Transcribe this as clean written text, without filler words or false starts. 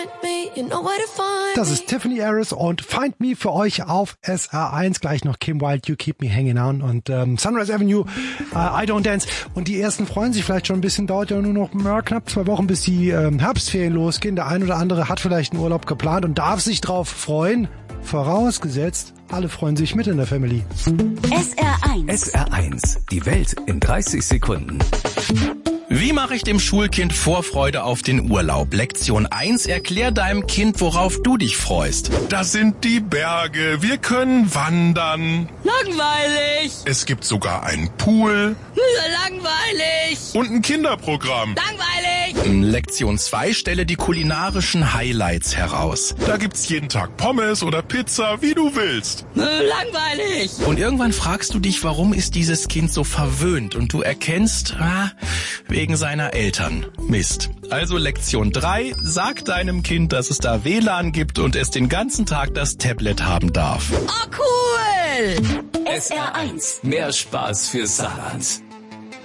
Das ist Tiffany Harris und Find Me für euch auf SR1. Gleich noch Kim Wilde, You Keep Me Hanging On und Sunrise Avenue, I Don't Dance. Und die ersten freuen sich vielleicht schon ein bisschen. Dauert ja nur noch knapp 2 Wochen, bis die Herbstferien losgehen. Der ein oder andere hat vielleicht einen Urlaub geplant und darf sich drauf freuen. Vorausgesetzt, alle freuen sich mit in der Family. SR1. SR1. Die Welt in 30 Sekunden. Wie mache ich dem Schulkind Vorfreude auf den Urlaub? Lektion 1. Erklär deinem Kind, worauf du dich freust. Das sind die Berge. Wir können wandern. Langweilig. Es gibt sogar einen Pool. Langweilig. Und ein Kinderprogramm. Langweilig. Lektion 2. Stelle die kulinarischen Highlights heraus. Da gibt's jeden Tag Pommes oder Pizza, wie du willst. Langweilig. Und irgendwann fragst du dich, warum ist dieses Kind so verwöhnt? Und du erkennst, wegen seiner Eltern. Mist. Also Lektion 3. Sag deinem Kind, dass es da WLAN gibt und es den ganzen Tag das Tablet haben darf. Oh, cool. SR1. Mehr Spaß für Saarland.